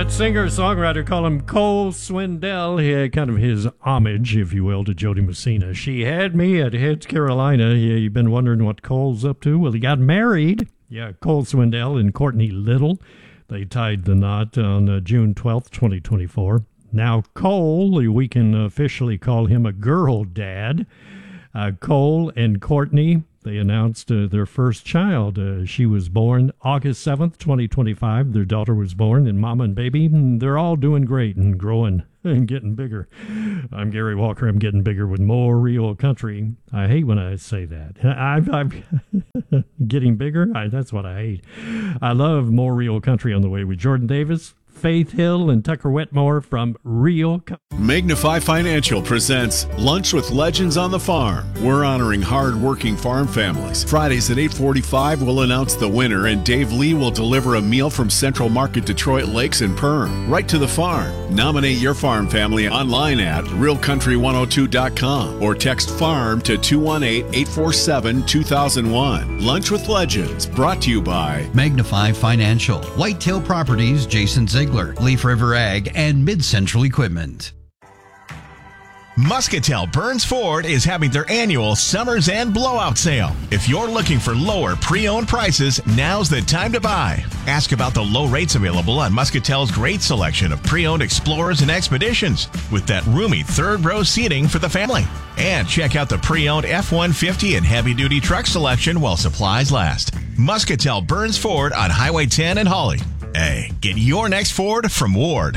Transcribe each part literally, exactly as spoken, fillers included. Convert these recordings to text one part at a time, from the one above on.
that singer-songwriter, call him Cole Swindell. He had kind of his homage, if you will, to Jody Messina. She had me at Heads, Carolina. Yeah, you've been wondering what Cole's up to? Well, he got married. Yeah, Cole Swindell and Courtney Little. They tied the knot on uh, June twelfth, twenty twenty-four. Now, Cole, we can officially call him a girl dad. Uh, Cole and Courtney, they announced uh, their first child. Uh, she was born August seventh, twenty twenty-five. Their daughter was born, and mama and baby, they're all doing great and growing and getting bigger. I'm Gary Walker. I'm getting bigger with more real country. I hate when I say that. I've, I'm getting bigger? I, that's what I hate. I love more real country on the way with Jordan Davis, Faith Hill, and Tucker Wetmore from Real Co- Magnify Financial presents Lunch with Legends on the Farm. We're honoring hard-working farm families. Fridays at eight forty-five, we'll announce the winner, and Dave Lee will deliver a meal from Central Market Detroit Lakes and Perm, right to the farm. Nominate your farm family online at real country one oh two dot com or text FARM to two one eight, eight four seven, two thousand one. Lunch with Legends, brought to you by Magnify Financial, Whitetail Properties, Jason Ziegler, Leaf River Ag, and Mid-Central Equipment. Muscatel Burns Ford is having their annual Summers End Blowout Sale. If you're looking for lower pre-owned prices, now's the time to buy. Ask about the low rates available on Muscatel's great selection of pre-owned Explorers and Expeditions with that roomy third row seating for the family. And check out the pre-owned F one fifty and heavy-duty truck selection while supplies last. Muscatel Burns Ford on Highway ten in Hawley. Hey, get your next Ford from Ward.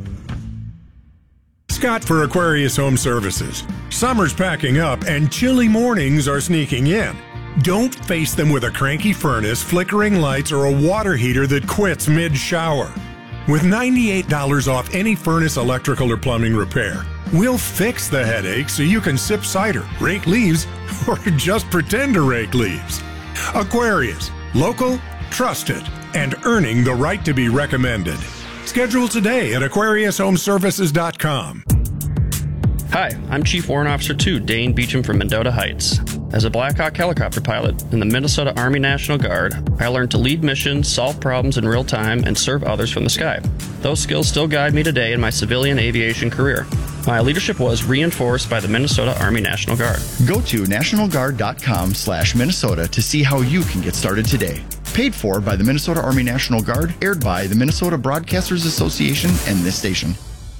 Scott for Aquarius Home Services. Summer's packing up and chilly mornings are sneaking in. Don't face them with a cranky furnace, flickering lights, or a water heater that quits mid-shower. With ninety-eight dollars off any furnace, electrical, or plumbing repair, we'll fix the headache so you can sip cider, rake leaves, or just pretend to rake leaves. Aquarius, local, trusted, and earning the right to be recommended. Schedule today at aquarius home services dot com. Hi, I'm Chief Warrant Officer two, Dane Beecham from Mendota Heights. As a Black Hawk helicopter pilot in the Minnesota Army National Guard, I learned to lead missions, solve problems in real time, and serve others from the sky. Those skills still guide me today in my civilian aviation career. My leadership was reinforced by the Minnesota Army National Guard. Go to national guard dot com slash Minnesota to see how you can get started today. Paid for by the Minnesota Army National Guard, aired by the Minnesota Broadcasters Association and this station.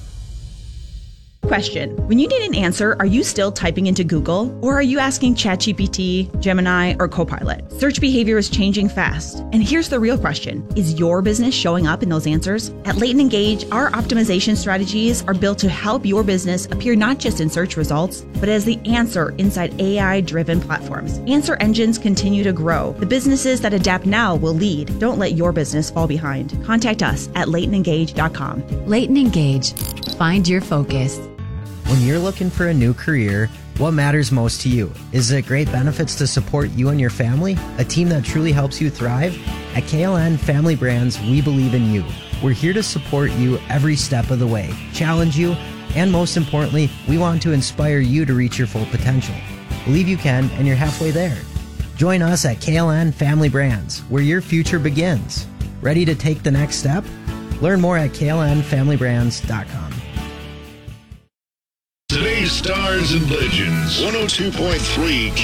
Question. When you need an answer, are you still typing into Google? Or are you asking ChatGPT, Gemini, or Copilot? Search behavior is changing fast. And here's the real question. Is your business showing up in those answers? At Leighton Engage, our optimization strategies are built to help your business appear not just in search results, but as the answer inside A I-driven platforms. Answer engines continue to grow. The businesses that adapt now will lead. Don't let your business fall behind. Contact us at leighton engage dot com. Leighton Engage. Find your focus. When you're looking for a new career, what matters most to you? Is it great benefits to support you and your family? A team that truly helps you thrive? At K L N Family Brands, we believe in you. We're here to support you every step of the way, challenge you, and most importantly, we want to inspire you to reach your full potential. Believe you can, and you're halfway there. Join us at K L N Family Brands, where your future begins. Ready to take the next step? Learn more at K L N family brands dot com. Today's Stars and Legends, one oh two point three